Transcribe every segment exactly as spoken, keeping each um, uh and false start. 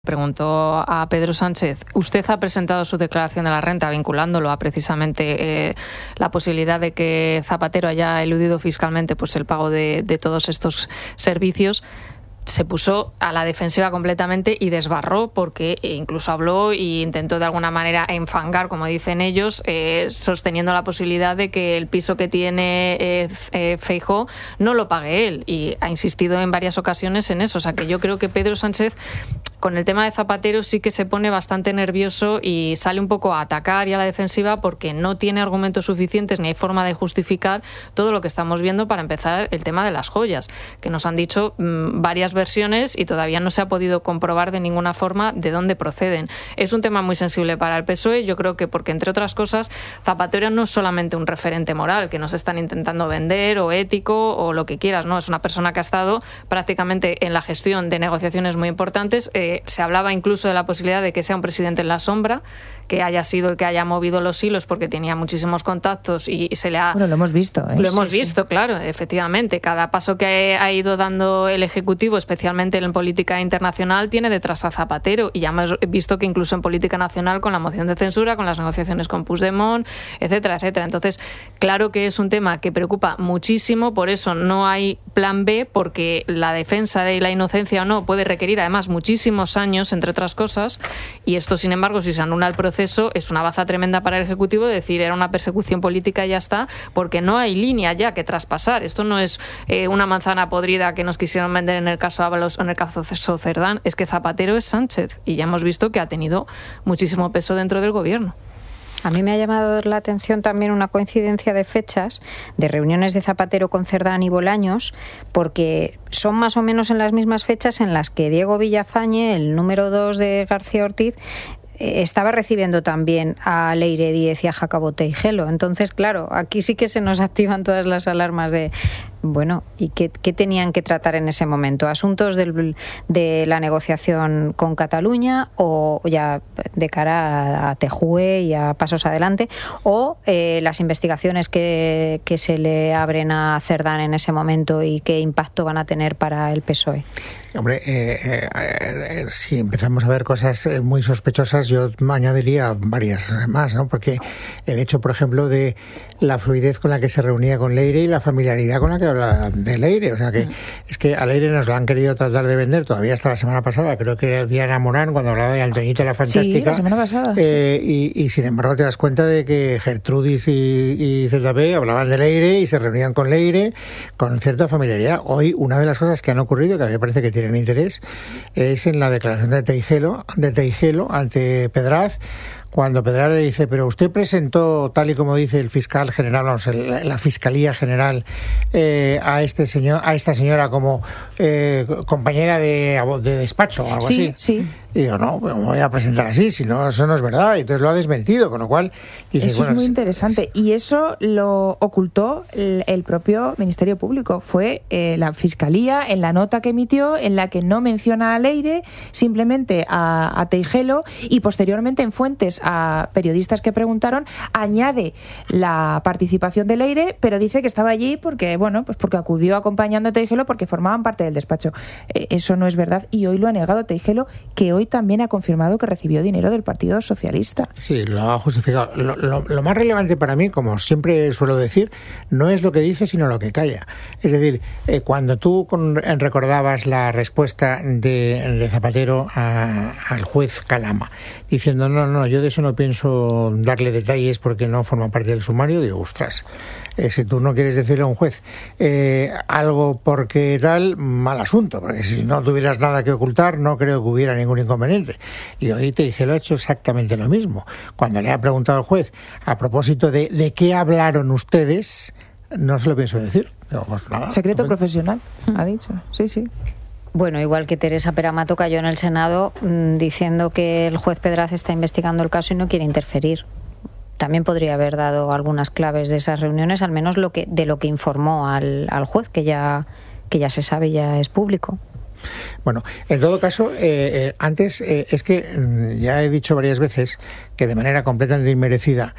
Preguntó a Pedro Sánchez, usted ha presentado su declaración de la renta vinculándolo a precisamente eh, la posibilidad de que Zapatero haya eludido fiscalmente pues el pago de, de todos estos servicios. Se puso a la defensiva completamente y desbarró porque incluso habló e intentó de alguna manera enfangar, como dicen ellos, eh, sosteniendo la posibilidad de que el piso que tiene eh, eh, Feijóo no lo pague él, y ha insistido en varias ocasiones en eso. O sea que yo creo que Pedro Sánchez con el tema de Zapatero sí que se pone bastante nervioso y sale un poco a atacar y a la defensiva porque no tiene argumentos suficientes ni hay forma de justificar todo lo que estamos viendo. Para empezar, el tema de las joyas, que nos han dicho mmm, varias versiones y todavía no se ha podido comprobar de ninguna forma de dónde proceden. Es un tema muy sensible para el P S O E, yo creo que porque, entre otras cosas, Zapatero no es solamente un referente moral que nos están intentando vender o ético o lo que quieras, ¿no? Es una persona que ha estado prácticamente en la gestión de negociaciones muy importantes. Eh, se hablaba incluso de la posibilidad de que sea un presidente en la sombra, que haya sido el que haya movido los hilos porque tenía muchísimos contactos y, y se le ha... Bueno, lo hemos visto. ¿eh? Lo hemos sí, visto, sí. claro, efectivamente. Cada paso que ha ido dando el Ejecutivo, especialmente en política internacional, tiene detrás a Zapatero. Y ya hemos visto que incluso en política nacional, con la moción de censura, con las negociaciones con Puigdemont, etcétera, etcétera. Entonces, claro que es un tema que preocupa muchísimo, por eso no hay plan B, porque la defensa de la inocencia o no puede requerir además muchísimos años, entre otras cosas, y esto, sin embargo, si se anula el proceso, es una baza tremenda para el Ejecutivo decir era una persecución política y ya está, porque no hay línea ya que traspasar. Esto no es eh, una manzana podrida que nos quisieron vender en el caso Ábalos o en el caso Cerdán, es que Zapatero es Sánchez y ya hemos visto que ha tenido muchísimo peso dentro del gobierno. A mí me ha llamado la atención también una coincidencia de fechas de reuniones de Zapatero con Cerdán y Bolaños, porque son más o menos en las mismas fechas en las que Diego Villafañe, el número dos de García Ortiz, estaba recibiendo también a Leire Díez y a Jacobo Teijelo. Entonces, claro, aquí sí que se nos activan todas las alarmas de, bueno, ¿y qué, qué tenían que tratar en ese momento? ¿Asuntos del, de la negociación con Cataluña o ya de cara a, a Tejue y a pasos adelante? ¿O eh, las investigaciones que, que se le abren a Cerdán en ese momento y qué impacto van a tener para el P S O E? Hombre, eh, eh, eh, si empezamos a ver cosas muy sospechosas, yo añadiría varias más, ¿no? Porque el hecho, por ejemplo, de la fluidez con la que se reunía con Leire y la familiaridad con la que hablaba de Leire. O sea, que mm. es que a Leire nos lo han querido tratar de vender todavía hasta la semana pasada. Creo que era Diana Morán cuando hablaba de Antoñito la Fantástica. Sí, la semana pasada. Eh, sí. y, y sin embargo te das cuenta de que Gertrudis y, y Z P hablaban de Leire y se reunían con Leire con cierta familiaridad. Hoy, una de las cosas que han ocurrido, que a mí me parece que tienen interés, es en la declaración de Teijelo, de Teijelo ante Pedraz, cuando Pedraz le dice, pero usted presentó, tal y como dice el fiscal general, vamos, el, la Fiscalía General, eh, a este señor, a esta señora como eh, compañera de, de despacho o algo sí, así. Sí, sí. Y digo, no, me voy a presentar así, si no, eso no es verdad. Y entonces lo ha desmentido, con lo cual... Dice, eso bueno, es muy interesante. Y eso lo ocultó el, el propio Ministerio Público. Fue eh, la Fiscalía, en la nota que emitió, en la que no menciona a Leire, simplemente a, a Teijelo, y posteriormente en fuentes a periodistas que preguntaron, añade la participación de Leire, pero dice que estaba allí porque, bueno, pues porque acudió acompañando a Teijelo porque formaban parte del despacho. Eh, eso no es verdad y hoy lo ha negado Teijelo, que hoy también ha confirmado que recibió dinero del Partido Socialista. Sí, lo ha justificado. Lo, lo, lo más relevante para mí, como siempre suelo decir, no es lo que dice, sino lo que calla. Es decir, eh, cuando tú con, recordabas la respuesta de, de Zapatero a, al juez Calama, diciendo, no, no, yo de eso no pienso darle detalles porque no forma parte del sumario, digo, ostras, eh, si tú no quieres decirle a un juez eh, algo porque tal, mal asunto, porque si no tuvieras nada que ocultar, no creo que hubiera ningún inconveniente. Y hoy te dije, lo ha hecho exactamente lo mismo. Cuando le ha preguntado al juez a propósito de, de qué hablaron ustedes, no se lo pienso decir. Digo, pues nada, secreto no, profesional, ha dicho, sí, sí. Bueno, igual que Teresa Peramato cayó en el Senado mmm, diciendo que el juez Pedraz está investigando el caso y no quiere interferir. También podría haber dado algunas claves de esas reuniones, al menos lo que de lo que informó al, al juez, que ya que ya se sabe, ya es público. Bueno, en todo caso, eh, eh, antes eh, es que mm, ya he dicho varias veces que de manera completamente inmerecida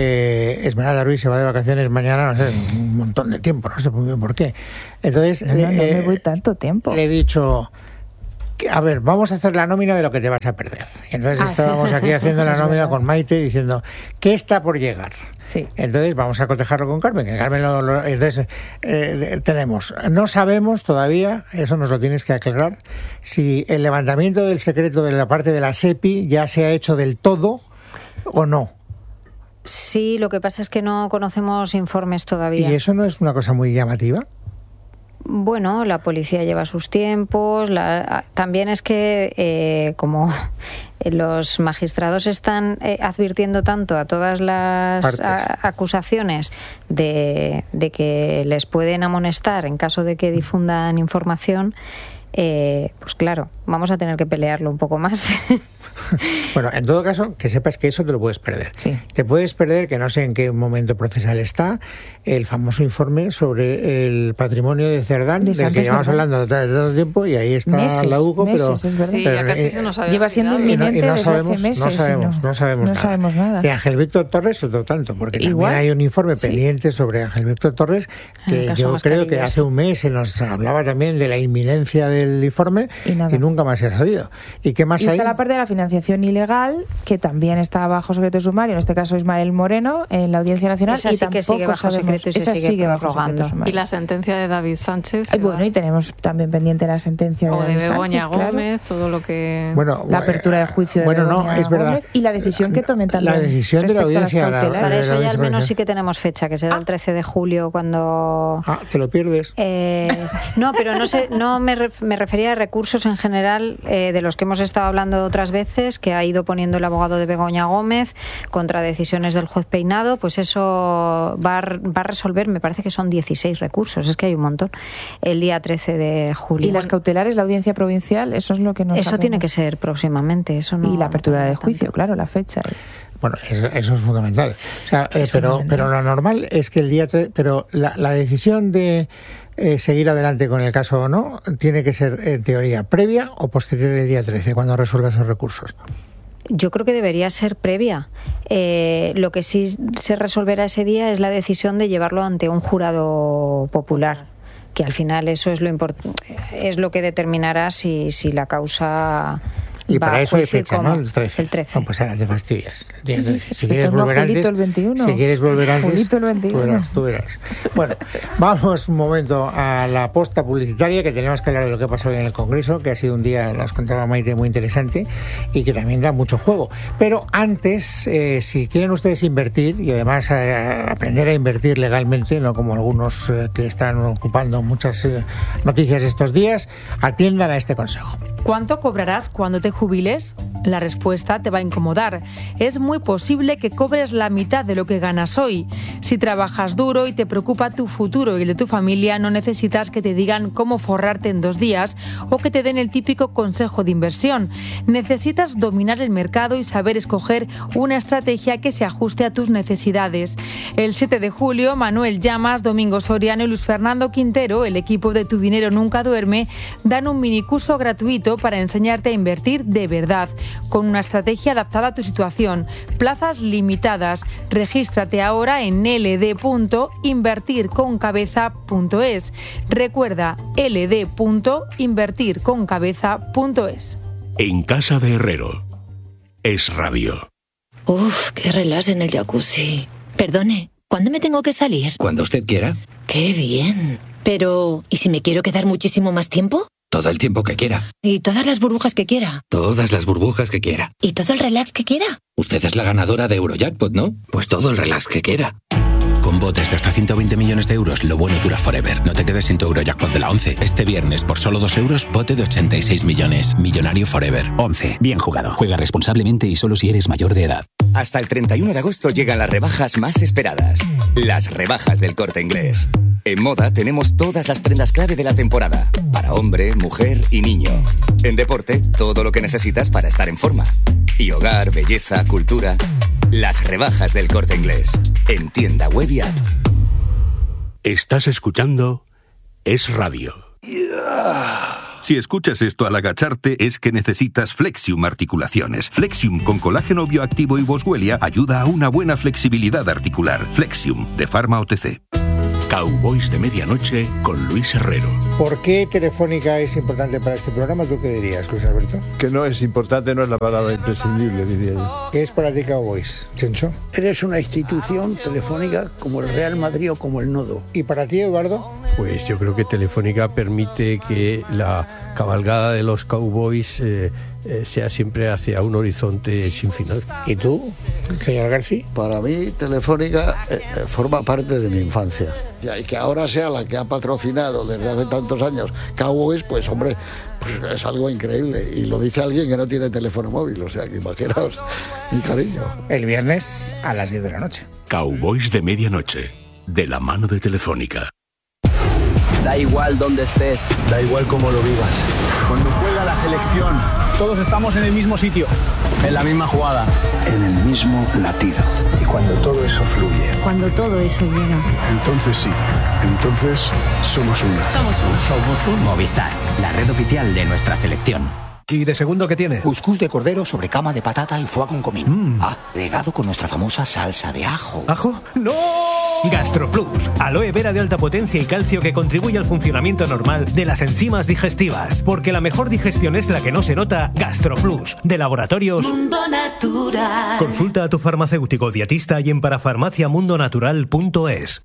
eh, Esmeralda Ruiz se va de vacaciones mañana, no sé, un montón de tiempo, no sé muy bien por qué. Entonces, no, no, no eh, me voy tanto tiempo. Le he dicho, a ver, vamos a hacer la nómina de lo que te vas a perder. Entonces ah, estábamos sí. aquí haciendo la nómina con Maite diciendo, ¿qué está por llegar? Sí. Entonces vamos a cotejarlo con Carmen, que Carmen lo, lo, entonces eh, tenemos, no sabemos todavía, eso nos lo tienes que aclarar, si el levantamiento del secreto de la parte de la SEPI ya se ha hecho del todo o no. Sí, lo que pasa es que no conocemos informes todavía. ¿Y eso no es una cosa muy llamativa? Bueno, la policía lleva sus tiempos. La, también es que eh, como los magistrados están eh, advirtiendo tanto a todas las a, acusaciones de, de que les pueden amonestar en caso de que difundan información, eh, pues claro, vamos a tener que pelearlo un poco más. Bueno, en todo caso, que sepas que eso te lo puedes perder. Sí. Te puedes perder, que no sé en qué momento procesal está, el famoso informe sobre el patrimonio de Cerdán, de del que llevamos Cerdán. hablando de todo tiempo, y ahí está meses, la U C O, meses, pero, es verdad. Sí, pero ya casi eh, se nos había lleva siendo olvidado. inminente y no, y no desde sabemos, hace meses. no sabemos, no, no sabemos no nada. sabemos nada. De Ángel Víctor Torres, otro tanto, porque Igual. también hay un informe Sí. pendiente sobre Ángel Víctor Torres, que yo creo que hace un mes se nos hablaba también de la inminencia del informe y, y nunca más se ha sabido. ¿Y qué más y hay? está la parte de la financiación ilegal, que también está bajo secreto sumario, en este caso Ismael Moreno, en la Audiencia Nacional. Esa y sí que sigue bajo sabemos, secreto y se esa sigue, sigue bajo prorrogando. secreto sumario. Y la sentencia de David Sánchez. Ay, bueno, y tenemos también pendiente la sentencia de o de David Begoña Sánchez, Gómez, claro. todo lo que... Bueno, La apertura de juicio de bueno, Begoña no, es verdad. Gómez y la decisión que tomen también. La decisión de la audiencia. La, Para la, eso la ya al menos la, sí que tenemos fecha, que será ah. el trece de julio cuando... Ah, te lo pierdes. Eh, no, pero no sé, no me, ref, me refería a recursos en general eh, de los que hemos estado hablando otras veces, que ha ido poniendo el abogado de Begoña Gómez contra decisiones del juez Peinado, pues eso va a, va a resolver, me parece que son dieciséis recursos, es que hay un montón, el día trece de julio. ¿Y las cautelares, la audiencia provincial? Eso es lo que nos Eso sabemos. Tiene que ser próximamente. Eso no, y la apertura no de tanto. juicio, claro, la fecha. Bueno, eso, eso es fundamental. O sea, eh, pero, pero lo normal es que el día tres, pero la, la decisión de eh, seguir adelante con el caso o no tiene que ser, en teoría, previa o posterior al día trece, cuando resuelva esos recursos. Yo creo que debería ser previa. Eh, lo que sí se resolverá ese día es la decisión de llevarlo ante un jurado popular, que al final eso es lo import- es lo que determinará si, si la causa... Y para eso hay fecha, como, ¿no? El trece. El trece. No, pues ahora te fastidias. Sí, sí, sí. Si quieres volver antes, el veintiuno. si quieres volver antes, Julito el veintiuno. Tú verás, tú verás. Bueno, vamos un momento a la posta publicitaria, que tenemos que hablar de lo que pasó en el Congreso, que ha sido un día, lo has contado Maite, muy interesante y que también da mucho juego. Pero antes, eh, si quieren ustedes invertir y además eh, aprender a invertir legalmente, no como algunos eh, que están ocupando muchas eh, noticias estos días, atiendan a este consejo. ¿Cuánto cobrarás cuando te jubiles? La respuesta te va a incomodar. Es muy posible que cobres la mitad de lo que ganas hoy. Si trabajas duro y te preocupa tu futuro y el de tu familia, no necesitas que te digan cómo forrarte en dos días o que te den el típico consejo de inversión. Necesitas dominar el mercado y saber escoger una estrategia que se ajuste a tus necesidades. El siete de julio, Manuel Llamas, Domingo Soriano y Luis Fernando Quintero, el equipo de Tu Dinero Nunca Duerme, dan un minicurso gratuito para enseñarte a invertir de verdad, con una estrategia adaptada a tu situación. Plazas limitadas. Regístrate ahora en l d punto invertir con cabeza punto es. Recuerda, l d punto invertir con cabeza punto es. En casa de Herrero. Es Radio. Uf, qué relax en el jacuzzi. Perdone, ¿cuándo me tengo que salir? Cuando usted quiera. Qué bien. Pero, ¿y si me quiero quedar muchísimo más tiempo? Todo el tiempo que quiera. ¿Y todas las burbujas que quiera? Todas las burbujas que quiera. ¿Y todo el relax que quiera? Usted es la ganadora de Eurojackpot, ¿no? Pues todo el relax que quiera. Con botes de hasta ciento veinte millones de euros, lo bueno dura forever. No te quedes sin tu Eurojackpot de la once. Este viernes, por solo dos euros, bote de ochenta y seis millones. Millonario forever. once. Bien jugado. Juega responsablemente y solo si eres mayor de edad. Hasta el treinta y uno de agosto llegan las rebajas más esperadas. Las rebajas del Corte Inglés. En moda tenemos todas las prendas clave de la temporada. Para hombre, mujer y niño. En deporte, todo lo que necesitas para estar en forma. Y hogar, belleza, cultura. Las rebajas del Corte Inglés. En tienda web y app. Estás escuchando Es Radio. Si escuchas esto al agacharte, es que necesitas Flexium Articulaciones. Flexium con colágeno bioactivo y boswellia ayuda a una buena flexibilidad articular. Flexium, de Pharma O T C. Cowboys de Medianoche con Luis Herrero. ¿Por qué Telefónica es importante para este programa? ¿Tú qué dirías, Luis Alberto? Que no es importante, no es la palabra imprescindible, diría yo. ¿Qué es para ti Cowboys, Chencho? Eres una institución telefónica como el Real Madrid o como el Nodo. ¿Y para ti, Eduardo? Pues yo creo que Telefónica permite que la cabalgada de los Cowboys eh, eh, sea siempre hacia un horizonte sin final. ¿Y tú, señor García? Para mí, Telefónica eh, eh, forma parte de mi infancia. Y que ahora sea la que ha patrocinado desde hace tantos años Cowboys, pues hombre, pues es algo increíble. Y lo dice alguien que no tiene teléfono móvil, o sea que imaginaos mi cariño. El viernes a las diez de la noche. Cowboys de Medianoche, de la mano de Telefónica. Da igual dónde estés, da igual cómo lo vivas. Cuando juega la selección, todos estamos en el mismo sitio, en la misma jugada, en el mismo latido. Y cuando todo eso fluye, cuando todo eso llega, entonces sí, entonces somos uno. Somos uno. Somos un Movistar, la red oficial de nuestra selección. ¿Y de segundo qué tiene? Cuscús de cordero sobre cama de patata y foie con comino. Mm. Ah, regado con nuestra famosa salsa de ajo. ¿Ajo? ¡No! GastroPlus, aloe vera de alta potencia y calcio que contribuye al funcionamiento normal de las enzimas digestivas. Porque la mejor digestión es la que no se nota. GastroPlus, de Laboratorios Mundo Natural. Consulta a tu farmacéutico dietista y en parafarmacia mundo natural punto es.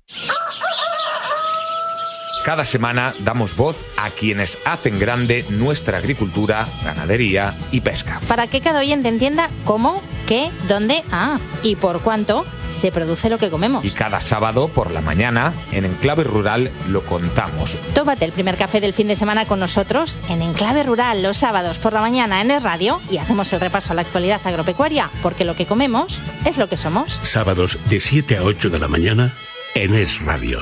Cada semana damos voz a quienes hacen grande nuestra agricultura, ganadería y pesca. Para que cada oyente entienda cómo, qué, dónde, ah, y por cuánto se produce lo que comemos. Y cada sábado por la mañana, en Enclave Rural, lo contamos. Tómate el primer café del fin de semana con nosotros en Enclave Rural los sábados por la mañana en Es Radio y hacemos el repaso a la actualidad agropecuaria, porque lo que comemos es lo que somos. Sábados de siete a ocho de la mañana en Es Radio.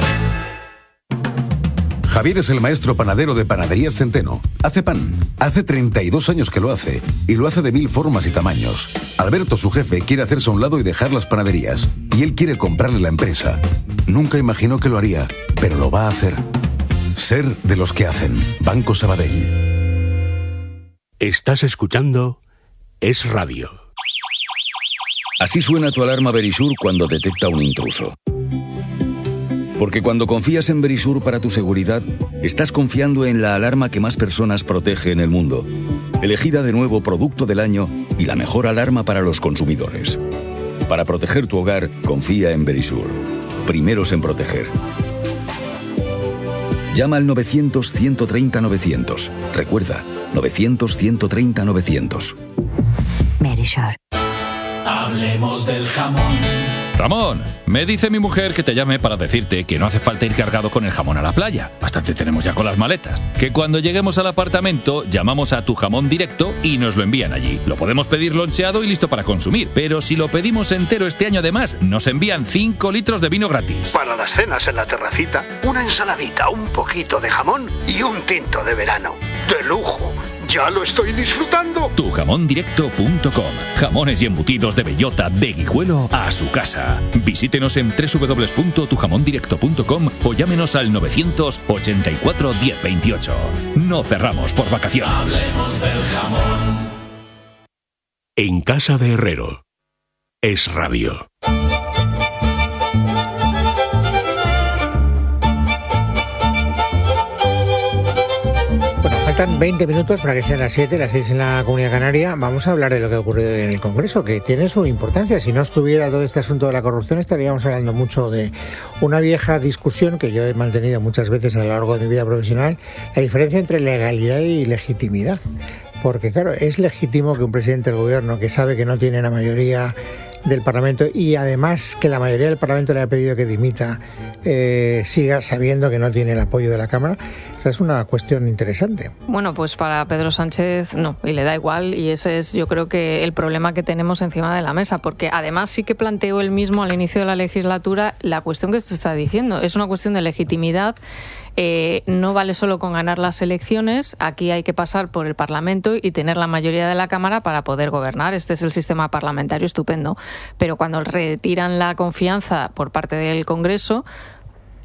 Javier es el maestro panadero de Panaderías Centeno. Hace pan. Hace treinta y dos años que lo hace. Y lo hace de mil formas y tamaños. Alberto, su jefe, quiere hacerse a un lado y dejar las panaderías. Y él quiere comprarle la empresa. Nunca imaginó que lo haría, pero lo va a hacer. Ser de los que hacen. Banco Sabadell. Estás escuchando Es Radio. Así suena tu alarma Verisur cuando detecta un intruso. Porque cuando confías en Verisur para tu seguridad, estás confiando en la alarma que más personas protege en el mundo. Elegida de nuevo Producto del Año y la mejor alarma para los consumidores. Para proteger tu hogar, confía en Verisur. Primeros en proteger. Llama al novecientos, ciento treinta, novecientos. Recuerda, novecientos, ciento treinta, novecientos. Verisur. Hablemos del jamón. Ramón, me dice mi mujer que te llame para decirte que no hace falta ir cargado con el jamón a la playa. Bastante tenemos ya con las maletas. Que cuando lleguemos al apartamento, llamamos a Tu Jamón Directo y nos lo envían allí. Lo podemos pedir loncheado y listo para consumir. Pero si lo pedimos entero este año además, nos envían cinco litros de vino gratis. Para las cenas en la terracita, una ensaladita, un poquito de jamón y un tinto de verano. ¡De lujo! ¡Ya lo estoy disfrutando! tu jamón directo punto com. Jamones y embutidos de bellota de Guijuelo a su casa. Visítenos en doble u doble u doble u punto tu jamón directo punto com o llámenos al novecientos ochenta y cuatro, diez veintiocho. No cerramos por vacaciones. Hablemos del jamón. En casa de Herrero. Es Radio. Faltan veinte minutos para que sean las siete, las seis en la Comunidad Canaria. Vamos a hablar de lo que ha ocurrido en el Congreso, que tiene su importancia. Si no estuviera todo este asunto de la corrupción, estaríamos hablando mucho de una vieja discusión que yo he mantenido muchas veces a lo largo de mi vida profesional, la diferencia entre legalidad y legitimidad. Porque, claro, es legítimo que un presidente del gobierno que sabe que no tiene la mayoría del Parlamento y además que la mayoría del Parlamento le ha pedido que dimita, eh, siga sabiendo que no tiene el apoyo de la Cámara. Esa es una cuestión interesante. Bueno, pues para Pedro Sánchez no, y le da igual, y ese es yo creo que el problema que tenemos encima de la mesa, porque además sí que planteó él mismo al inicio de la legislatura la cuestión que esto está diciendo, es una cuestión de legitimidad. Eh, no vale solo con ganar las elecciones, aquí hay que pasar por el Parlamento y tener la mayoría de la Cámara para poder gobernar. Este es el sistema parlamentario estupendo. Pero cuando retiran la confianza por parte del Congreso,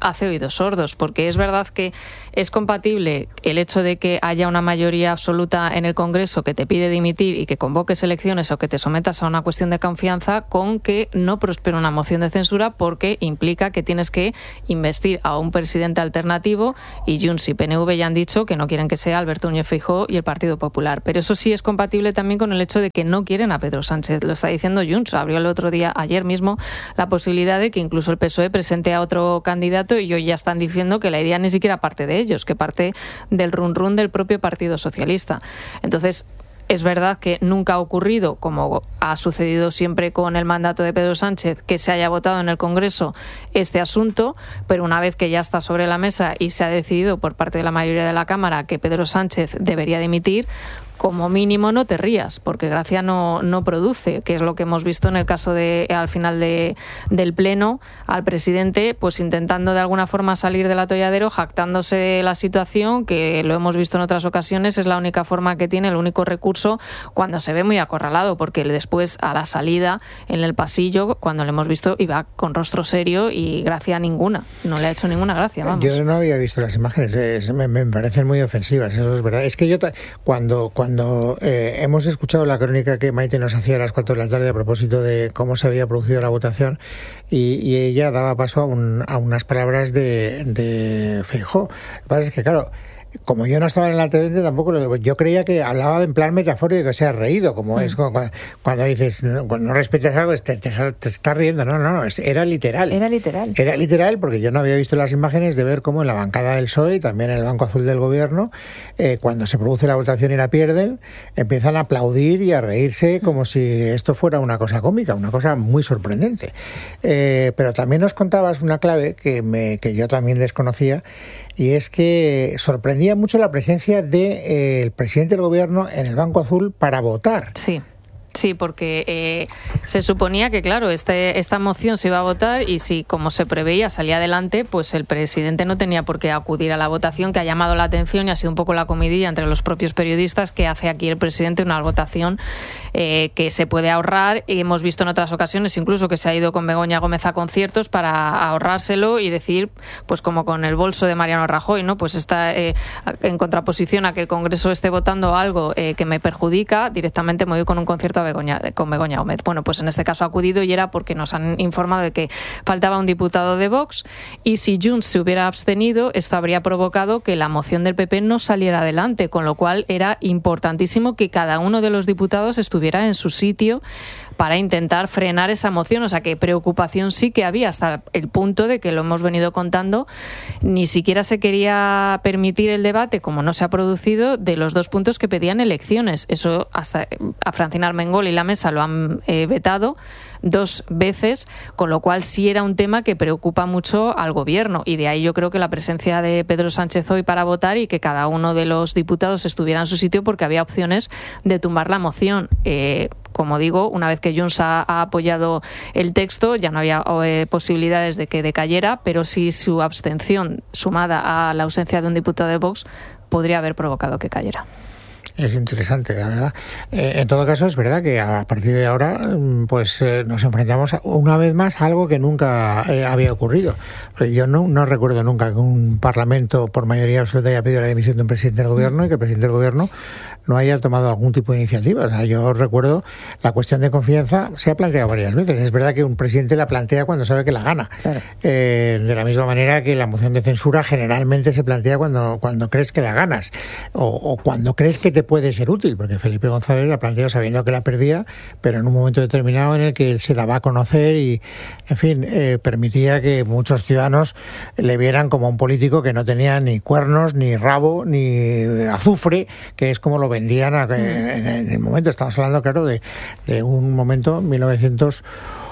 hace oídos sordos, porque es verdad que es compatible el hecho de que haya una mayoría absoluta en el Congreso que te pide dimitir y que convoques elecciones o que te sometas a una cuestión de confianza, con que no prospere una moción de censura, porque implica que tienes que investir a un presidente alternativo, y Junts y P N V ya han dicho que no quieren que sea Alberto Núñez Feijóo y el Partido Popular. Pero eso sí es compatible también con el hecho de que no quieren a Pedro Sánchez. Lo está diciendo Junts. Abrió el otro día, ayer mismo, la posibilidad de que incluso el P S O E presente a otro candidato, y hoy ya están diciendo que la idea ni siquiera parte de ellos, que parte del run run del propio Partido Socialista. Entonces, es verdad que nunca ha ocurrido, como ha sucedido siempre con el mandato de Pedro Sánchez, que se haya votado en el Congreso este asunto, pero una vez que ya está sobre la mesa y se ha decidido por parte de la mayoría de la Cámara que Pedro Sánchez debería dimitir, como mínimo no te rías, porque gracia no, no produce, que es lo que hemos visto en el caso de, al final de, del Pleno, al presidente pues intentando de alguna forma salir del atolladero, jactándose de la situación, que lo hemos visto en otras ocasiones, es la única forma que tiene, el único recurso, cuando se ve muy acorralado, porque después a la salida, en el pasillo, cuando le hemos visto, iba con rostro serio y gracia ninguna, no le ha hecho ninguna gracia, vamos. Yo no había visto las imágenes, es, me, me parecen muy ofensivas, eso es verdad. Es que yo, cuando... cuando Cuando eh, hemos escuchado la crónica que Maite nos hacía a las cuatro de la tarde a propósito de cómo se había producido la votación, y, y ella daba paso a, un, a unas palabras de, de Feijóo. Lo que pasa es que, claro, como yo no estaba en el altavoz, tampoco lo, yo creía que hablaba en plan metafórico, que se ha reído, como mm. es cuando, cuando dices no, cuando no respetas algo, te, te, te estás riendo. No, no, no, era literal. Era literal. Era literal, porque yo no había visto las imágenes de ver cómo en la bancada del P S O E y también en el Banco Azul del Gobierno, eh, cuando se produce la votación y la pierden, empiezan a aplaudir y a reírse como si esto fuera una cosa cómica, una cosa muy sorprendente. Eh, pero también nos contabas una clave que, me, que yo también desconocía, y es que sorprendía mucho la presencia del de, eh, presidente del Gobierno en el Banco Azul para votar. Sí. Sí, porque eh, se suponía que, claro, este, esta moción se iba a votar y si, como se preveía, salía adelante, pues el presidente no tenía por qué acudir a la votación, que ha llamado la atención y ha sido un poco la comidilla entre los propios periodistas, que hace aquí el presidente una votación eh, que se puede ahorrar. Y hemos visto en otras ocasiones incluso que se ha ido con Begoña Gómez a conciertos para ahorrárselo y decir, pues como con el bolso de Mariano Rajoy, ¿no? Pues está eh, en contraposición a que el Congreso esté votando algo eh, que me perjudica, directamente me voy con un concierto a Begoña, con Begoña Gómez. Bueno, pues en este caso ha acudido y era porque nos han informado de que faltaba un diputado de Vox, y si Junts se hubiera abstenido, esto habría provocado que la moción del P P no saliera adelante, con lo cual era importantísimo que cada uno de los diputados estuviera en su sitio para intentar frenar esa moción. O sea que preocupación sí que había, hasta el punto de que, lo hemos venido contando, ni siquiera se quería permitir el debate, como no se ha producido, de los dos puntos que pedían elecciones. Eso hasta a Francina Armengol y la mesa lo han eh, vetado dos veces, con lo cual sí era un tema que preocupa mucho al Gobierno, y de ahí yo creo que la presencia de Pedro Sánchez hoy para votar y que cada uno de los diputados estuviera en su sitio, porque había opciones de tumbar la moción. Eh, como digo, una vez que Junts ha, ha apoyado el texto, ya no había eh, posibilidades de que decayera, pero sí su abstención, sumada a la ausencia de un diputado de Vox, podría haber provocado que cayera. Es interesante, la verdad. Eh, en todo caso, es verdad que a partir de ahora pues eh, nos enfrentamos a, una vez más a algo que nunca eh, había ocurrido. Yo no, no recuerdo nunca que un Parlamento por mayoría absoluta haya pedido la dimisión de un presidente del Gobierno y que el presidente del Gobierno no haya tomado algún tipo de iniciativa. O sea, yo recuerdo la cuestión de confianza se ha planteado varias veces. Es verdad que un presidente la plantea cuando sabe que la gana. Claro. Eh, de la misma manera que la moción de censura generalmente se plantea cuando, cuando crees que la ganas o, o cuando crees que te puede ser útil, porque Felipe González la planteó sabiendo que la perdía, pero en un momento determinado en el que él se daba a conocer y, en fin, eh, permitía que muchos ciudadanos le vieran como un político que no tenía ni cuernos, ni rabo, ni azufre, que es como lo vendían a, en, en el momento. Estamos hablando, claro, de, de un momento, mil novecientos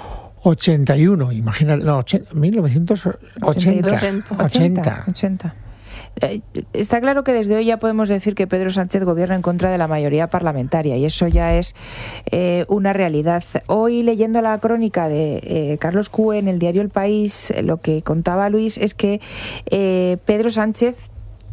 ochenta y uno, imagínate, no, mil novecientos ochenta. ochenta. ochenta. Está claro que desde hoy ya podemos decir que Pedro Sánchez gobierna en contra de la mayoría parlamentaria, y eso ya es eh, una realidad. Hoy, leyendo la crónica de eh, Carlos Cue en el diario El País, lo que contaba Luis es que eh, Pedro Sánchez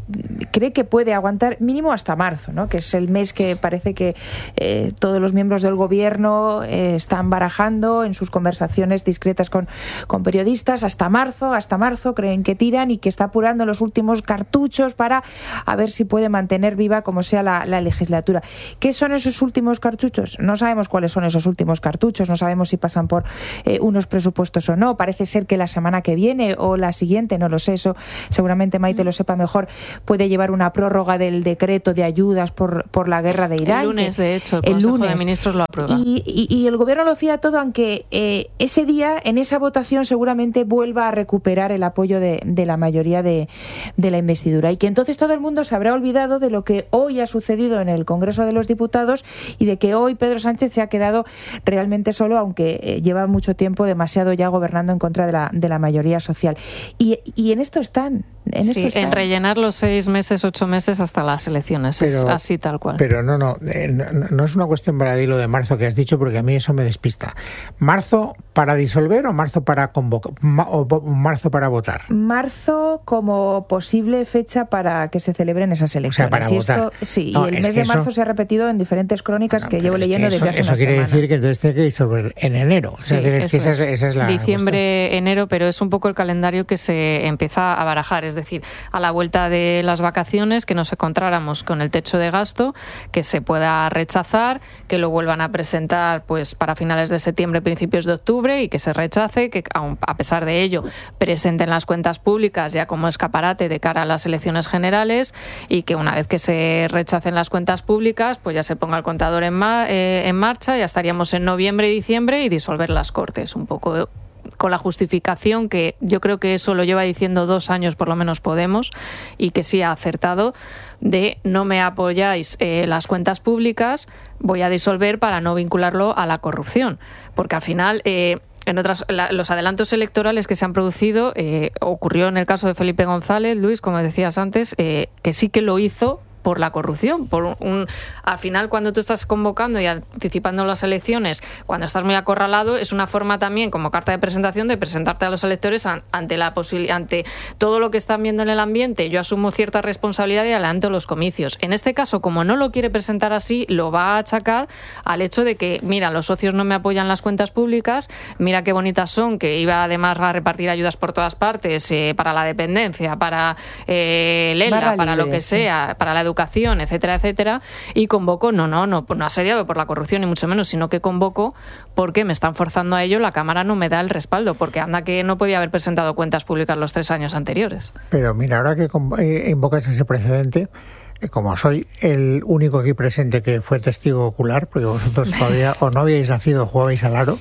cree que puede aguantar mínimo hasta marzo, ¿no? Que es el mes que parece que eh, todos los miembros del gobierno eh, están barajando en sus conversaciones discretas con, con periodistas. Hasta marzo, hasta marzo creen que tiran y que está apurando los últimos cartuchos para a ver si puede mantener viva como sea la, la legislatura. ¿Qué son esos últimos cartuchos? No sabemos cuáles son esos últimos cartuchos, no sabemos si pasan por eh, unos presupuestos o no. Parece ser que la semana que viene o la siguiente, no lo sé, eso seguramente Maite lo sepa mejor, puede llevar una prórroga del decreto de ayudas por, por la guerra de Irán. El lunes, que, de hecho, el, el Consejo lunes. de Ministros lo aprueba. Y, y, y el gobierno lo fía todo, aunque eh, ese día, en esa votación, seguramente vuelva a recuperar el apoyo de, de la mayoría de, de la investidura. Y que entonces todo el mundo se habrá olvidado de lo que hoy ha sucedido en el Congreso de los Diputados y de que hoy Pedro Sánchez se ha quedado realmente solo, aunque eh, lleva mucho tiempo, demasiado ya gobernando en contra de la, de la mayoría social. Y, y en esto están. En, sí, esto están. En rellenar los seis meses, ocho meses hasta las elecciones. Pero, es así tal cual. Pero no, no, eh, no, no es una cuestión para lo de marzo que has dicho, porque a mí eso me despista. ¿Marzo para disolver o marzo para convocar o marzo para votar? Marzo como posible fecha para que se celebren esas elecciones. O sea, para y votar. Esto, sí, no, y el mes de marzo eso... se ha repetido en diferentes crónicas no, que llevo leyendo que eso, desde hace eso una quiere semana. decir que entonces tiene que disolver en enero. O sea, sí, que es que esa, es, esa es la diciembre, cuestión. enero, pero es un poco el calendario que se empieza a barajar. Es decir, a la vuelta de las vacaciones, que nos encontráramos con el techo de gasto, que se pueda rechazar, que lo vuelvan a presentar pues para finales de septiembre, principios de octubre, y que se rechace, que aun a pesar de ello presenten las cuentas públicas ya como escaparate de cara a las elecciones generales, y que una vez que se rechacen las cuentas públicas, pues ya se ponga el contador en, ma eh, en marcha, ya estaríamos en noviembre y diciembre y disolver las Cortes, un poco con la justificación que yo creo que eso lo lleva diciendo dos años por lo menos Podemos, y que sí ha acertado, de no me apoyáis eh, las cuentas públicas, voy a disolver para no vincularlo a la corrupción, porque al final eh, en otras la, los adelantos electorales que se han producido, eh, ocurrió en el caso de Felipe González, Luis, como decías antes, eh, que sí que lo hizo por la corrupción, por un, al final cuando tú estás convocando y anticipando las elecciones, cuando estás muy acorralado, es una forma también como carta de presentación de presentarte a los electores an, ante la posibilidad, ante todo lo que están viendo en el ambiente. Yo asumo cierta responsabilidad y adelanto los comicios. En este caso, como no lo quiere presentar así, lo va a achacar al hecho de que, mira, los socios no me apoyan las cuentas públicas, mira qué bonitas son, que iba además a repartir ayudas por todas partes, eh, para la dependencia, para eh, el ELA, para libre, lo que sí. sea, para la educación, etcétera, etcétera, y convoco, no, no, no, no asediado por la corrupción ni mucho menos, sino que convoco porque me están forzando a ello, la Cámara no me da el respaldo, porque anda que no podía haber presentado cuentas públicas los tres años anteriores. Pero mira, ahora que invocas ese precedente, como soy el único aquí presente que fue testigo ocular, porque vosotros todavía o no habíais nacido o jugabais al aro,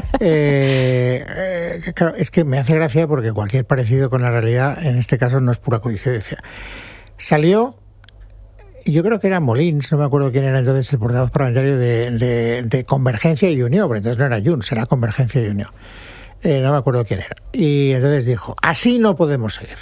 eh, eh, claro, es que me hace gracia porque cualquier parecido con la realidad, en este caso, no es pura coincidencia. Salió, yo creo que era Molins, no me acuerdo quién era entonces el portavoz parlamentario de, de, de Convergencia y Unió, pero entonces no era Junts, era Convergencia y Unió. Eh, no me acuerdo quién era. Y entonces dijo, así no podemos seguir.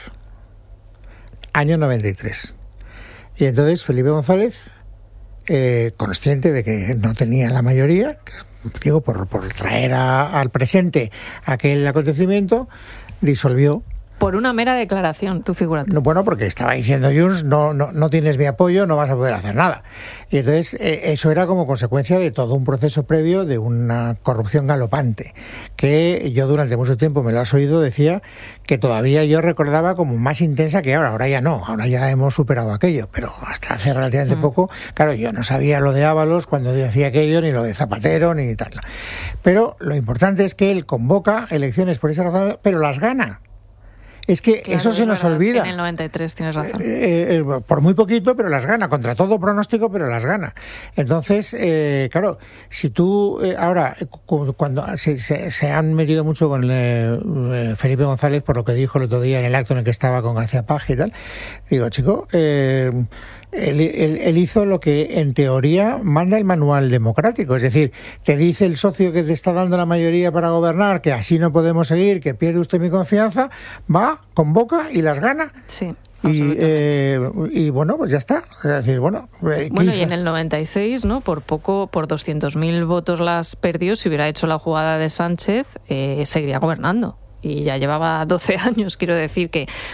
Año noventa y tres. Y entonces Felipe González, eh, consciente de que no tenía la mayoría, digo, por, por traer a, al presente aquel acontecimiento, disolvió. Por una mera declaración, tu figura. No, bueno, porque estaba diciendo Junts, no, no, no tienes mi apoyo, no vas a poder hacer nada. Y entonces eh, eso era como consecuencia de todo un proceso previo de una corrupción galopante, que yo durante mucho tiempo, me lo has oído, decía que todavía yo recordaba como más intensa que ahora. Ahora ya no, ahora ya hemos superado aquello, pero hasta hace relativamente mm. poco, claro, yo no sabía lo de Ábalos cuando decía aquello, ni lo de Zapatero, ni tal. Pero lo importante es que él convoca elecciones por esa razón, pero las gana. Es que claro, eso se nos verdad, olvida. En el noventa y tres tienes razón. Eh, eh, por muy poquito, pero las gana. Contra todo pronóstico, pero las gana. Entonces, eh, claro, si tú eh, ahora, cuando se, se, se han metido mucho con eh, Felipe González por lo que dijo el otro día en el acto en el que estaba con García Page y tal, digo, chico, eh, Él, él, él hizo lo que en teoría manda el manual democrático, es decir, te dice el socio que te está dando la mayoría para gobernar que así no podemos seguir, que pierde usted mi confianza, va, convoca y las gana. Sí. Y, eh, y bueno, pues ya está. Es decir, bueno, bueno y en el noventa y seis, ¿no? Por poco, por doscientos mil votos las perdió. Si hubiera hecho la jugada de Sánchez, eh, seguiría gobernando. Y ya llevaba doce años, quiero decir que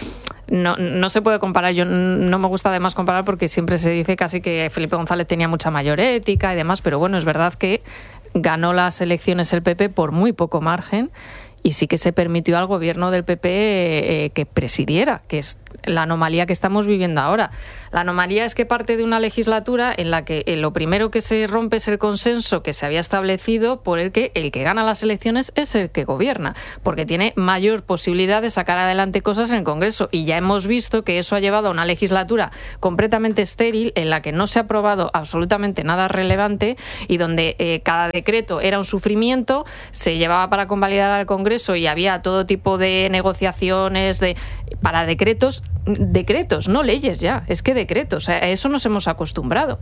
no, no se puede comparar. Yo no me gusta además comparar porque siempre se dice casi que Felipe González tenía mucha mayor ética y demás, pero bueno, es verdad que ganó las elecciones el P P por muy poco margen y sí que se permitió al gobierno del P P eh, que presidiera, que es la anomalía que estamos viviendo ahora. La anomalía es que parte de una legislatura en la que eh, lo primero que se rompe es el consenso que se había establecido por el que el que gana las elecciones es el que gobierna, porque tiene mayor posibilidad de sacar adelante cosas en el Congreso. Y ya hemos visto que eso ha llevado a una legislatura completamente estéril en la que no se ha aprobado absolutamente nada relevante y donde eh, cada decreto era un sufrimiento, se llevaba para convalidar al Congreso y había todo tipo de negociaciones de para decretos, decretos, no leyes ya, es que decretos, a eso nos hemos acostumbrado.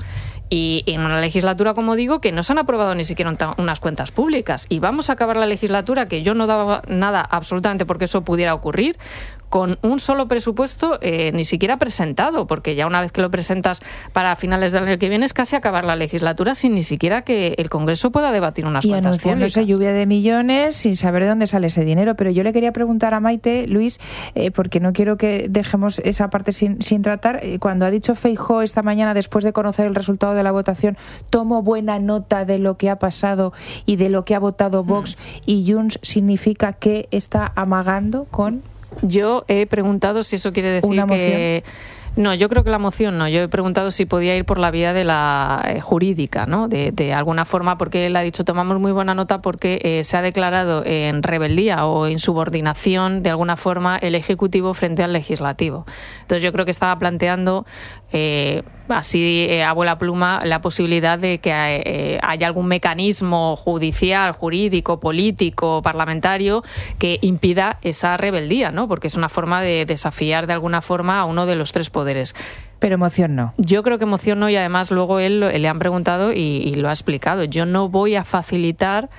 Y en una legislatura, como digo, que no se han aprobado ni siquiera unas cuentas públicas. Y vamos a acabar la legislatura, que yo no daba nada absolutamente porque eso pudiera ocurrir, con un solo presupuesto eh, ni siquiera presentado, porque ya una vez que lo presentas para finales del año que viene es casi acabar la legislatura sin ni siquiera que el Congreso pueda debatir unas y cuentas públicas. Y anunciándose lluvia de millones sin saber de dónde sale ese dinero. Pero yo le quería preguntar a Maite, Luis, eh, porque no quiero que dejemos esa parte sin, sin tratar. Eh, cuando ha dicho Feijóo esta mañana, después de conocer el resultado de la votación, tomo buena nota de lo que ha pasado y de lo que ha votado Vox mm. y Junts, ¿significa que está amagando con...? Yo he preguntado si eso quiere decir ¿una moción? que... No, yo creo que la moción no. Yo he preguntado si podía ir por la vía de la eh, jurídica, ¿no? De, de alguna forma, porque él ha dicho, tomamos muy buena nota porque eh, se ha declarado en rebeldía o insubordinación, de alguna forma, el Ejecutivo frente al Legislativo. Entonces yo creo que estaba planteando, eh, así eh, a vuela pluma, la posibilidad de que eh, haya algún mecanismo judicial, jurídico, político, parlamentario, que impida esa rebeldía, ¿no? Porque es una forma de desafiar de alguna forma a uno de los tres poderes. Pero moción no. Yo creo que moción no, y además luego él le han preguntado y, y lo ha explicado. Yo no voy a facilitar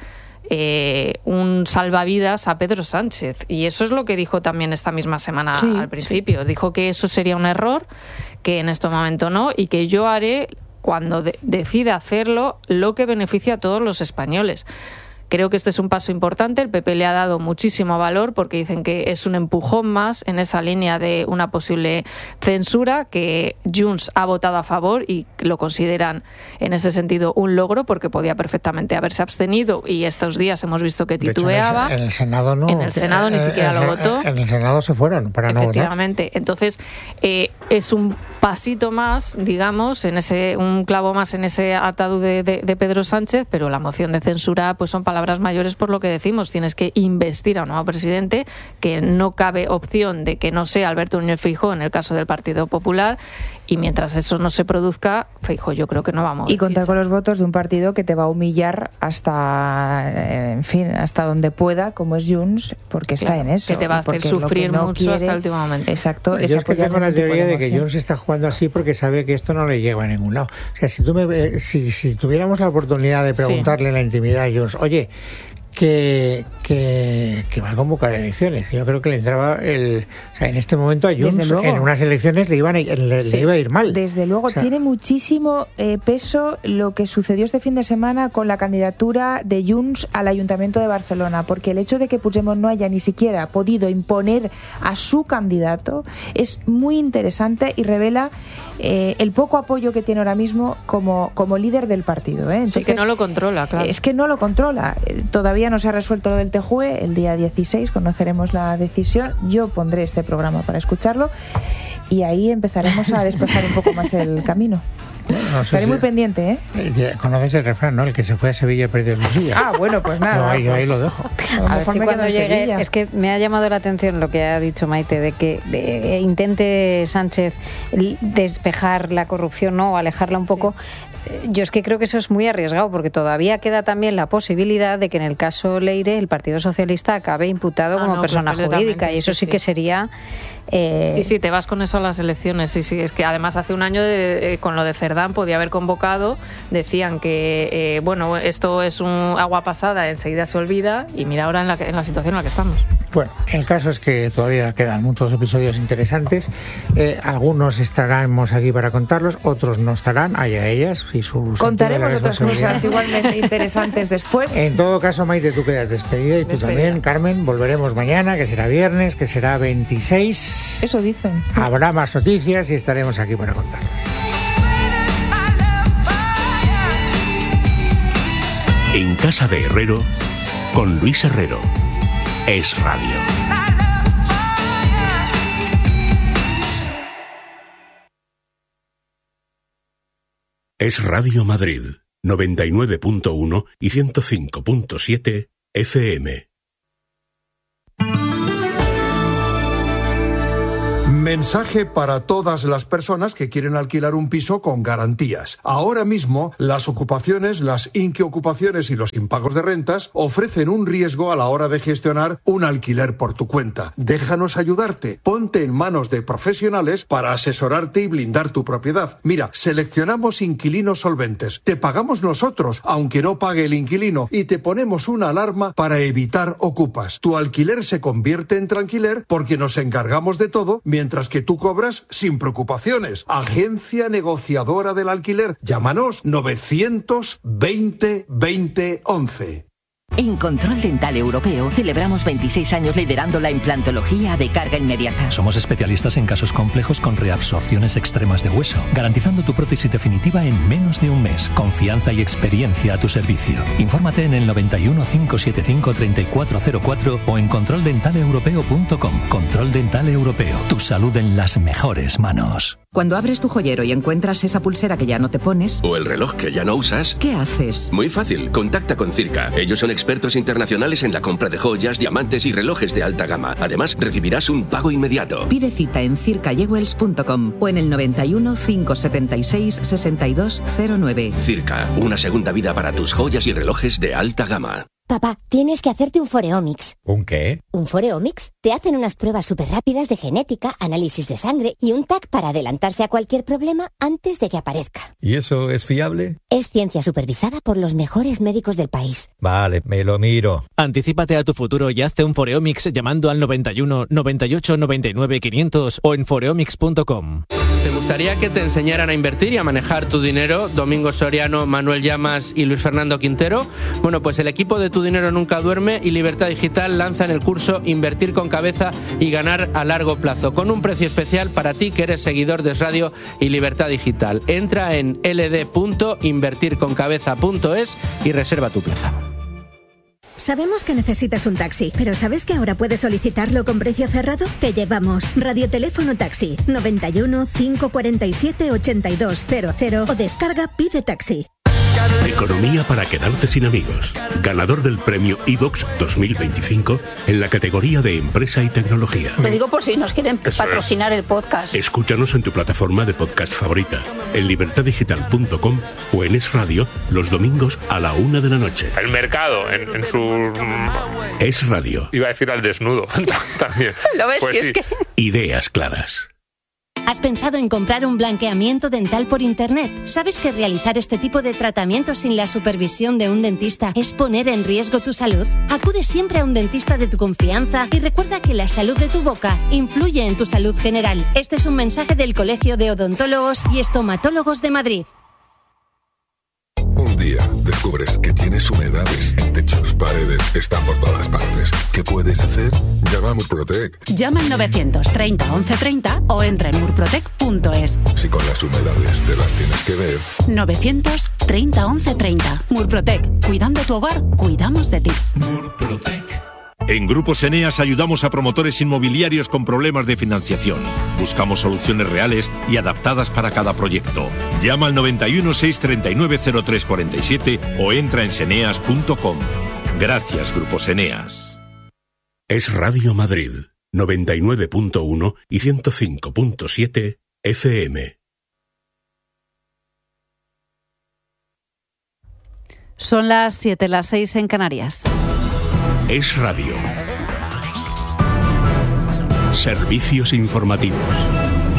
eh, un salvavidas a Pedro Sánchez. Y eso es lo que dijo también esta misma semana sí, al principio. Sí. Dijo que eso sería un error, que en este momento no, y que yo haré, cuando de- decida hacerlo, lo que beneficie a todos los españoles. Creo que este es un paso importante. El P P le ha dado muchísimo valor porque dicen que es un empujón más en esa línea de una posible censura, que Junts ha votado a favor y lo consideran en ese sentido un logro porque podía perfectamente haberse abstenido y estos días hemos visto que titubeaba. De hecho, en, el, en el Senado no. En el Senado eh, ni siquiera eh, lo votó. En el Senado se fueron para no votar. Efectivamente. Entonces, eh, es un pasito más, digamos, en ese un clavo más en ese ataúd de, de, de Pedro Sánchez, pero la moción de censura pues son palabras mayores por lo que decimos. Tienes que investir a un nuevo presidente, que no cabe opción de que no sea Alberto Núñez Feijóo en el caso del Partido Popular, y mientras eso no se produzca, Feijóo yo creo que no vamos. Y contar con los votos de un partido que te va a humillar hasta, eh, en fin, hasta donde pueda, como es Junts, porque está claro, en eso. Que te va a hacer sufrir no mucho quiere, hasta el último momento. Exacto. Yo es que tengo la teoría de, de que Junts está jugando así porque sabe que esto no le llega a ningún lado. O sea, si tú me, si, si tuviéramos la oportunidad de preguntarle sí. en la intimidad a Junts, oye, que, que, que va a convocar elecciones. Yo creo que le entraba el, o sea, en este momento a Junts en unas elecciones le, iban a, le, sí, le iba a ir mal. Desde luego, o sea, tiene muchísimo eh, peso lo que sucedió este fin de semana con la candidatura de Junts al Ayuntamiento de Barcelona, porque el hecho de que Puigdemont no haya ni siquiera podido imponer a su candidato es muy interesante y revela eh, el poco apoyo que tiene ahora mismo como, como líder del partido. ¿eh? Entonces, sí, que no lo controla, claro. Es que no lo controla. Todavía no se ha resuelto lo del T J U E. El día dieciséis conoceremos la decisión. Yo pondré este programa para escucharlo y ahí empezaremos a despejar un poco más el camino. No sé Estaré si, muy pendiente, ¿eh? Conoces el refrán, ¿no? El que se fue a Sevilla perdió su silla. Ah, bueno, pues nada. No, ahí, pues, ahí lo dejo. A, a ver si cuando llegue... Sevilla. Es que me ha llamado la atención lo que ha dicho Maite, de que de, intente Sánchez despejar la corrupción, ¿no? O alejarla un poco. Sí. Yo es que creo que eso es muy arriesgado, porque todavía queda también la posibilidad de que en el caso Leire el Partido Socialista acabe imputado ah, como no, persona jurídica, y eso sí, sí que sería... Eh... Sí, sí, te vas con eso a las elecciones. Sí, sí, es que además hace un año de, eh, con lo de Cerdán podía haber convocado, decían que, eh, bueno, esto es un agua pasada, enseguida se olvida, y mira ahora en la, en la situación en la que estamos. Bueno, el caso es que todavía quedan muchos episodios interesantes. Eh, algunos estaremos aquí para contarlos, otros no estarán, allá ellas y sus contaremos otras cosas igualmente interesantes después. En todo caso, Maite, tú quedas despedida y tú despedida. También, Carmen. Volveremos mañana, que será viernes, que será veintiséis. Eso dicen. Habrá más noticias y estaremos aquí para contarlas. En Casa de Herrero, con Luis Herrero. Es Radio. Es Radio Madrid, noventa y nueve punto uno y ciento cinco punto siete F M. Mensaje para todas las personas que quieren alquilar un piso con garantías. Ahora mismo, las ocupaciones, las inquiocupaciones y los impagos de rentas ofrecen un riesgo a la hora de gestionar un alquiler por tu cuenta. Déjanos ayudarte. Ponte en manos de profesionales para asesorarte y blindar tu propiedad. Mira, seleccionamos inquilinos solventes. Te pagamos nosotros, aunque no pague el inquilino, y te ponemos una alarma para evitar ocupas. Tu alquiler se convierte en tranquiler porque nos encargamos de todo, mientras que tú cobras sin preocupaciones. Agencia negociadora del alquiler. Llámanos novecientos veinte veinte once. En Control Dental Europeo celebramos veintiséis años liderando la implantología de carga inmediata. Somos especialistas en casos complejos con reabsorciones extremas de hueso, garantizando tu prótesis definitiva en menos de un mes. Confianza y experiencia a tu servicio. Infórmate en el noventa y uno, cinco setenta y cinco, treinta y cuatro cero cuatro o en control dental europeo punto com. Control Dental Europeo. Tu salud en las mejores manos. Cuando abres tu joyero y encuentras esa pulsera que ya no te pones, o el reloj que ya no usas, ¿qué haces? Muy fácil, contacta con Circa. Ellos son expertos internacionales en la compra de joyas, diamantes y relojes de alta gama. Además, recibirás un pago inmediato. Pide cita en circa jewels punto com o en el noventa y uno, cinco setenta y seis, sesenta y dos cero nueve. Circa, una segunda vida para tus joyas y relojes de alta gama. Papá, tienes que hacerte un Foreomics. ¿Un qué? ¿Un Foreomics? Te hacen unas pruebas súper rápidas de genética, análisis de sangre y un T A C para adelantarse a cualquier problema antes de que aparezca. ¿Y eso es fiable? Es ciencia supervisada por los mejores médicos del país. Vale, me lo miro. Anticípate a tu futuro y hazte un Foreomics llamando al noventa y uno, noventa y ocho, noventa y nueve, quinientos o en foreomics punto com. ¿Te gustaría que te enseñaran a invertir y a manejar tu dinero? Domingo Soriano, Manuel Llamas y Luis Fernando Quintero. Bueno, pues el equipo de Tu Dinero Nunca Duerme y Libertad Digital lanzan el curso Invertir con Cabeza y Ganar a Largo Plazo, con un precio especial para ti que eres seguidor de Radio y Libertad Digital. Entra en l d punto invertir con cabeza punto es y reserva tu plaza. Sabemos que necesitas un taxi, pero ¿sabes que ahora puedes solicitarlo con precio cerrado? Te llevamos Radioteléfono Taxi noventa y uno, cinco cuarenta y siete, ochenta y dos cero cero o descarga Pide Taxi. Economía para quedarte sin amigos. Ganador del premio iVox dos mil veinticinco en la categoría de Empresa y Tecnología. Lo digo por si nos quieren Eso patrocinar es. el podcast. Escúchanos en tu plataforma de podcast favorita, en libertad digital punto com o en Es Radio los domingos a la una de la noche. El mercado en, en su... Es Radio. Iba a decir al desnudo también. ¿Lo ves? Pues sí. Es que... Ideas claras. ¿Has pensado en comprar un blanqueamiento dental por internet? ¿Sabes que realizar este tipo de tratamientos sin la supervisión de un dentista es poner en riesgo tu salud? Acude siempre a un dentista de tu confianza y recuerda que la salud de tu boca influye en tu salud general. Este es un mensaje del Colegio de Odontólogos y Estomatólogos de Madrid. Un día descubres que tienes humedades en techos, paredes, están por todas partes. ¿Qué puedes hacer? Llama a Murprotec. Llama al novecientos treinta, once treinta o entra en murprotec punto es. Si con las humedades te las tienes que ver. novecientos treinta, once treinta. Murprotec. Cuidando tu hogar, cuidamos de ti. Murprotec. En Grupos Eneas ayudamos a promotores inmobiliarios con problemas de financiación. Buscamos soluciones reales y adaptadas para cada proyecto. Llama al noventa y uno, seiscientos treinta y nueve, cero tres cuarenta y siete o entra en seneas punto com. Gracias, Grupos Eneas. Es Radio Madrid, noventa y nueve punto uno y ciento cinco punto siete F M. Son las siete, las seis en Canarias. Es Radio. Servicios informativos.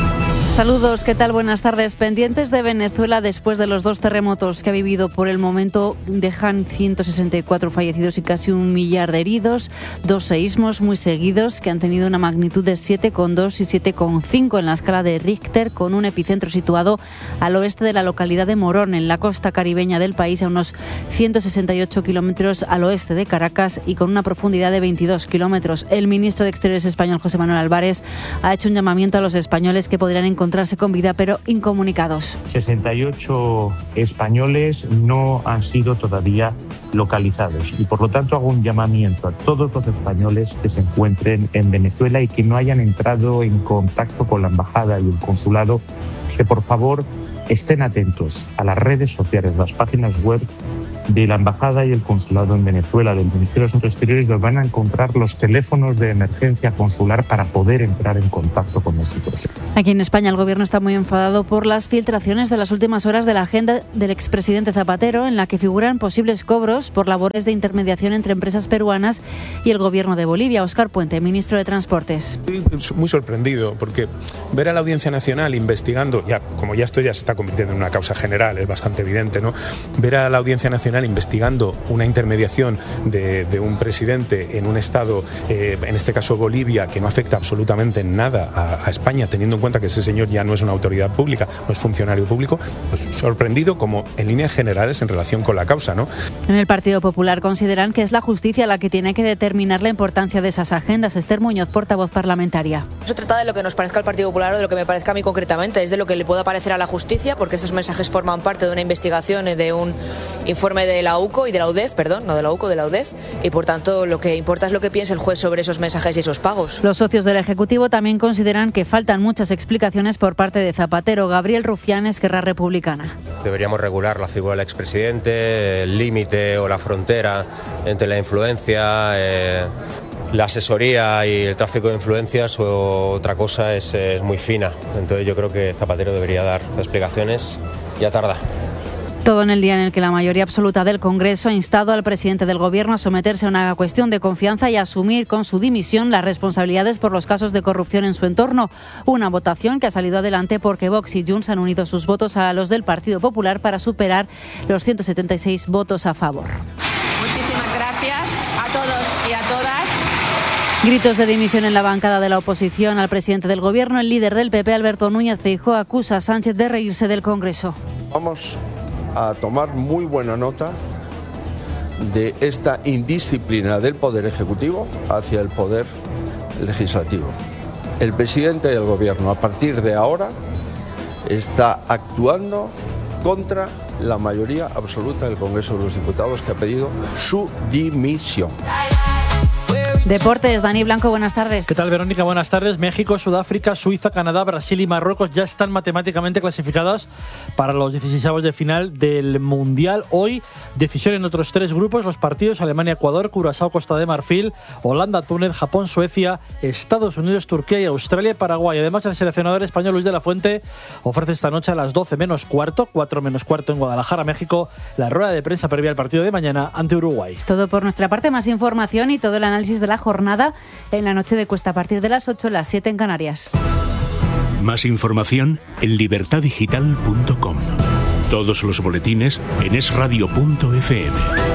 Saludos, ¿qué tal? Buenas tardes. Pendientes de Venezuela después de los dos terremotos que ha vivido por el momento, dejan ciento sesenta y cuatro fallecidos y casi un millar de heridos. Dos seísmos muy seguidos que han tenido una magnitud de siete coma dos y siete coma cinco en la escala de Richter, con un epicentro situado al oeste de la localidad de Morón, en la costa caribeña del país, a unos ciento sesenta y ocho kilómetros al oeste de Caracas y con una profundidad de veintidós kilómetros. El ministro de Exteriores español, José Manuel Álvarez, ha hecho un llamamiento a los españoles que podrían encontrarse con vida pero incomunicados. sesenta y ocho españoles no han sido todavía localizados y por lo tanto hago un llamamiento a todos los españoles que se encuentren en Venezuela y que no hayan entrado en contacto con la embajada y el consulado, que por favor estén atentos a las redes sociales, las páginas web de la embajada y el consulado en Venezuela, del Ministerio de Asuntos Exteriores, donde van a encontrar los teléfonos de emergencia consular para poder entrar en contacto con nosotros. Aquí en España el gobierno está muy enfadado por las filtraciones de las últimas horas de la agenda del expresidente Zapatero, en la que figuran posibles cobros por labores de intermediación entre empresas peruanas y el gobierno de Bolivia. Óscar Puente, ministro de Transportes. Estoy muy sorprendido porque ver a la Audiencia Nacional investigando, ya como ya esto ya se está convirtiendo en una causa general, es bastante evidente, ¿no? Ver a la Audiencia Nacional investigando una intermediación de, de un presidente en un estado, eh, en este caso Bolivia, que no afecta absolutamente en nada a, a España, teniendo en cuenta que ese señor ya no es una autoridad pública, no es funcionario público, pues sorprendido como en líneas generales en relación con la causa, ¿no? En el Partido Popular consideran que es la justicia la que tiene que determinar la importancia de esas agendas. Esther Muñoz, portavoz parlamentaria. No se trata de lo que nos parezca al Partido Popular o de lo que me parezca a mí concretamente, es de lo que le pueda parecer a la justicia, porque estos mensajes forman parte de una investigación, de un informe de la U C O y de la U D E F, perdón, no de la U C O, de la U D E F, y por tanto lo que importa es lo que piense el juez sobre esos mensajes y esos pagos. Los socios del Ejecutivo también consideran que faltan muchas explicaciones por parte de Zapatero. Gabriel Rufián, Esquerra Republicana. Deberíamos regular la figura del expresidente, el límite o la frontera entre la influencia, eh, la asesoría y el tráfico de influencias, o otra cosa es, es muy fina. Entonces yo creo que Zapatero debería dar explicaciones, ya tarda. Todo en el día en el que la mayoría absoluta del Congreso ha instado al presidente del Gobierno a someterse a una cuestión de confianza y a asumir con su dimisión las responsabilidades por los casos de corrupción en su entorno. Una votación que ha salido adelante porque Vox y Junts han unido sus votos a los del Partido Popular para superar los ciento setenta y seis votos a favor. Muchísimas gracias a todos y a todas. Gritos de dimisión en la bancada de la oposición al presidente del Gobierno. El líder del P P, Alberto Núñez Feijóo, acusa a Sánchez de reírse del Congreso. Vamos a tomar muy buena nota de esta indisciplina del Poder Ejecutivo hacia el Poder Legislativo. El presidente del Gobierno, a partir de ahora, está actuando contra la mayoría absoluta del Congreso de los Diputados, que ha pedido su dimisión. Deportes, Dani Blanco, buenas tardes. ¿Qué tal, Verónica? Buenas tardes. México, Sudáfrica, Suiza, Canadá, Brasil y Marruecos ya están matemáticamente clasificadas para los dieciseisavos de final del Mundial. Hoy, decisión en otros tres grupos, los partidos Alemania, Ecuador, Curazao, Costa de Marfil, Holanda, Túnez, Japón, Suecia, Estados Unidos, Turquía y Australia, Paraguay. Además, el seleccionador español Luis de la Fuente ofrece esta noche a las doce menos cuarto, cuatro menos cuarto en Guadalajara, México, la rueda de prensa previa al partido de mañana ante Uruguay. Todo por nuestra parte, más información y todo el análisis de la jornada en la noche de Cuesta a partir de las ocho, las siete en Canarias. Más información en libertad digital punto com. Todos los boletines en es radio punto efe eme.